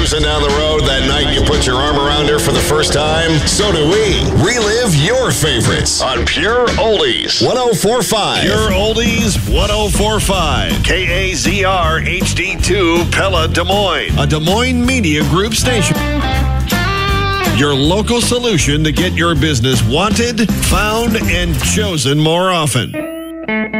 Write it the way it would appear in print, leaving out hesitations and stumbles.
cruising down the road that night you put your arm around her for the first time? So do we. Relive your favorites on Pure Oldies 104.5. Pure Oldies 104.5. KAZR HD2 Pella Des Moines. A Des Moines Media Group station. Your local solution to get your business wanted, found, and chosen more often.